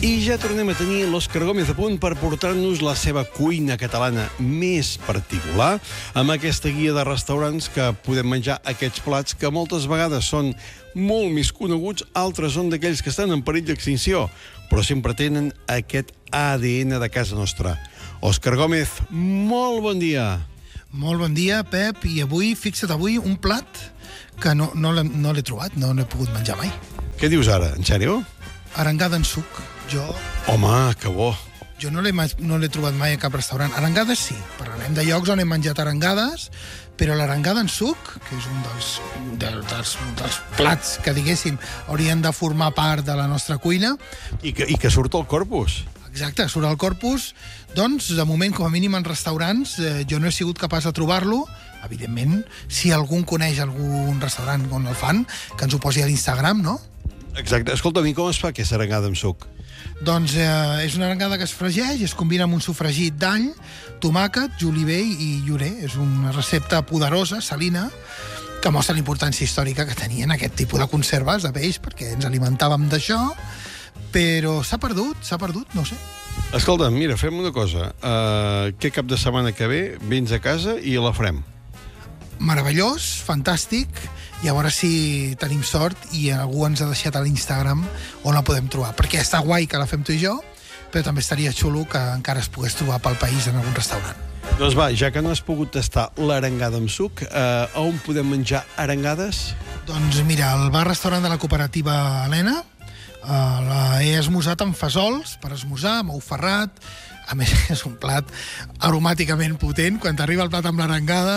I ja tornem a tenir l'Òscar Gómez a punt per portar-nos la seva cuina catalana més particular, amb aquesta guia de restaurants que podem menjar aquests plats que moltes vegades són molt més coneguts, altres són d'aquells que estan en perill d'extinció, però sempre tenen aquest ADN de casa nostra. Òscar Gómez, molt bon dia. Molt bon dia, Pep, i avui, fixa't, un plat que no l'he trobat, no l'he pogut menjar mai. Què dius ara, en sèrio? Arengada en suc. Home, que bo. Jo no l'he trobat mai a cap restaurant. Arengades sí, parlarem de llocs on hem menjat arengades, però l'arengada en suc, que és un dels plats que, diguéssim, haurien de formar part de la nostra cuina. I que surt al corpus. Exacte, surt al corpus. Doncs, de moment, com a mínim en restaurants, jo no he sigut capaç de trobar-lo. Evidentment, si algú coneix algun restaurant on el fan, que ens ho posi a l'Instagram, no? Exacte. Escolta, a mi com es fa aquesta arengada amb suc? Doncs és una arengada que es fregeix, es combina amb un sofregit d'all, tomàquet, julivell i llorer. És una recepta poderosa, salina, que mostra la importància històrica que tenien aquest tipus de conserves de peix, perquè ens alimentàvem d'això, però s'ha perdut, no sé. Escolta, mira, fem una cosa. Què cap de setmana que ve vins a casa i la farem? Meravellós, fantàstic, i a veure si tenim sort i algú ens ha deixat a l'Instagram on la podem trobar, perquè està guai que la fem tu i jo, però també estaria xulo que encara es pogués trobar pel país en algun restaurant. Doncs va, ja que no has pogut tastar l'arengada amb suc, on podem menjar arengades? Doncs mira, al bar-restaurant de la cooperativa Helena he esmorzat amb fesols per esmorzar, amb ou ferrat. A més, és un plat aromàticament potent. Quan t'arriba el plat amb l'arengada,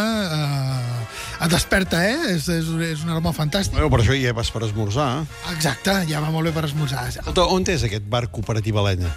et desperta, És un aroma fantàstic. Bueno, per això ja vas per esmorzar. Exacte, ja va molt bé per esmorzar. Escolta, on és aquest bar cooperativa Helena?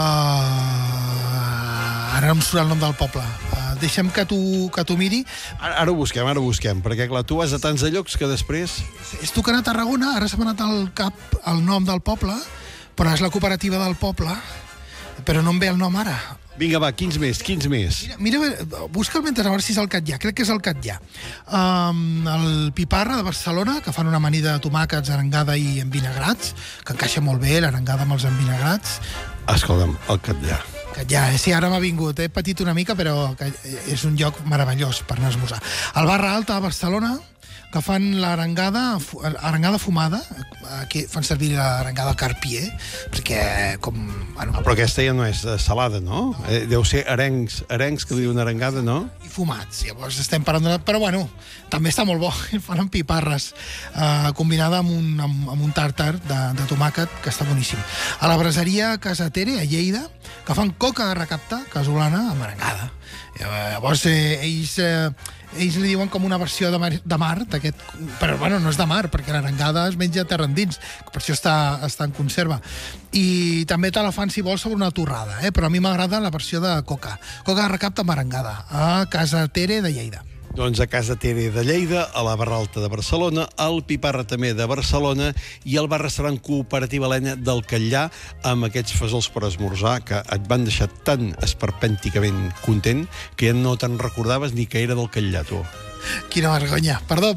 Ara no em surt el nom del poble. Deixa'm que t'ho miri. Ara ho busquem, perquè clar, tu vas a tants de llocs que després... És tu que a Tarragona, ara se m'ha anat al cap el nom del poble, però és la cooperativa del poble, però no em ve el nom ara. Vinga, va, quins més? Mira, busca'l mentre, a veure si és el Catllà. Crec que és el Catllà. El Piparra de Barcelona, que fan una amanida de tomàquets, arengada i envinagrats, que encaixa molt bé l'arengada amb els envinagrats. Escolta'm, el Catllà. Catllà, sí, ara m'ha vingut. He patit una mica, però és un lloc meravellós per anar a esmorzar. El Barra Alta de Barcelona, que fan l'arengada fumada, que fan servir l'arengada carpier, perquè com... Bueno, però aquesta ja no és salada, no? Deu ser arencs que li diuen arengada, no? I fumats. Llavors estem parlant de... Però bueno, també està molt bo. Fan amb piparres, combinada amb un tàrtar de tomàquet, que està boníssim. A la braseria Casa Tere, a Lleida, que fan coca de recapta casolana amb arengada. Llavors, ells li diuen com una versió de mar d'aquest... Però, bueno, no és de mar, perquè l'arengada es menja a terra endins, per això està en conserva. I també te la fan, si vols, sobre una torrada, però a mi m'agrada la versió de coca. Coca de recapta amb arengada, a Casa Tere de Lleida. Doncs a Casa Tere de Lleida, a la Barra Alta de Barcelona, al Piparra també de Barcelona i al bar-restaurant cooperativa Helena del Catllà, amb aquests fesols per esmorzar que et van deixar tan esperpènticament content que ja no te'n recordaves ni que era del Catllà, tu. Quina vergonya. Perdó.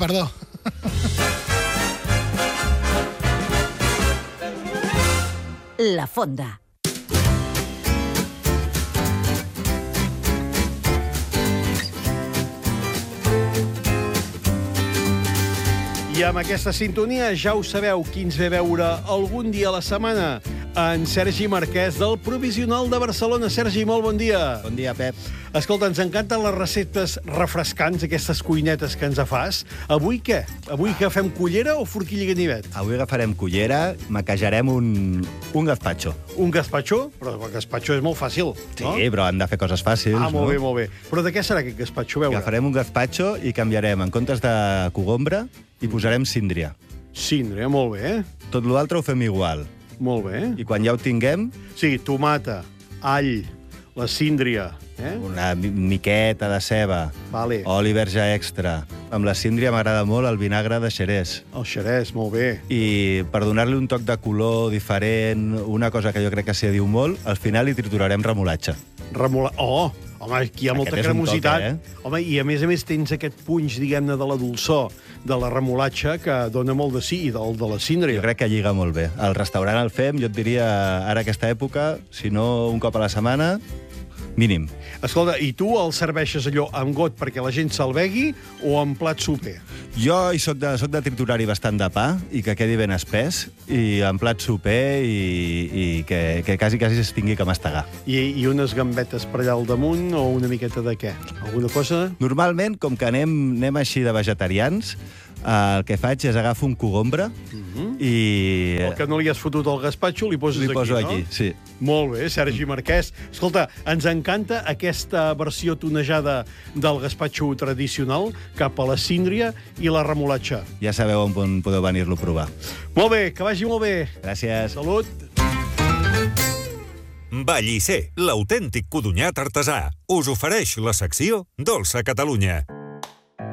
La Fonda. I amb aquesta sintonia ja ho sabeu qui ens ve a veure algun dia a la setmana. En Sergi Marquès, del Provisional de Barcelona. Sergi, molt bon dia. Bon dia, Pep. Escolta, ens encanten les receptes refrescants, aquestes cuinetes que ens fas. Avui què? Avui que fem cullera o forquilla i ganivet? Avui agafarem cullera, maquejarem un gazpacho. Un gazpacho? Però el gazpacho és molt fàcil, no? Sí, però han de fer coses fàcils. Molt bé. Però de què serà aquest gazpacho? Veure. Agafarem un gazpacho i canviarem, en comptes de cogombra, i posarem síndria. Síndria, molt bé. Tot l'altre ho fem igual. Molt bé. I quan ja ho tinguem... Sí, tomata, all, la síndria... Una miqueta de ceba, vale. Oli verge extra. Amb la síndria m'agrada molt el vinagre de xerès. El xerès, molt bé. I per donar-li un toc de color diferent, una cosa que jo crec que s'hi diu molt, al final hi triturarem remolatxa. Oh, Home, aquí hi ha molta Aquest és un cremositat. toque, Home, i a més tens aquest punx, diguem-ne, de la dolçor de la remolatxa que dona molt de sí, i del de la síndria. Jo crec que lliga molt bé. Al restaurant el fem, jo et diria, ara aquesta època, si no un cop a la setmana, mínim. Escolta, i tu el serveixes allò amb got perquè la gent se'l begui o en plat soper? Jo hi soc de triturar-hi bastant de pa i que quedi ben espès, i en plat soper i que quasi es tingui que mastegar. I unes gambetes per allà al damunt o una miqueta de què? Alguna cosa? Normalment, com que anem així de vegetarians, el que faig és agafo un cogombre i... El que no li has fotut al gaspatxo li poses Li poso aquí, no? aquí, sí. Molt bé, Sergi Marquès. Escolta, ens encanta aquesta versió tonejada del gaspatxo tradicional cap a la síndria i la remolatxa. Ja sabeu on podeu venir-lo a provar. Molt bé, que vagi molt bé. Gràcies. Salut. Vallisser, l'autèntic codonyat artesà, us ofereix la secció Dolça Catalunya.